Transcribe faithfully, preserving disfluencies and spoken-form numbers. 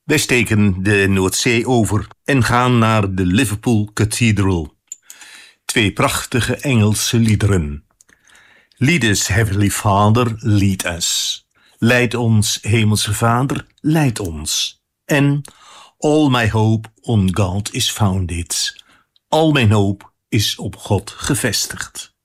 Wij steken de Noordzee over en gaan naar de Liverpool Cathedral. Twee prachtige Engelse liederen. Lead us, Heavenly Father, lead us. Leid ons, Hemelse Vader, leid ons. En all my hope on God is founded. Al mijn hoop is op God gevestigd.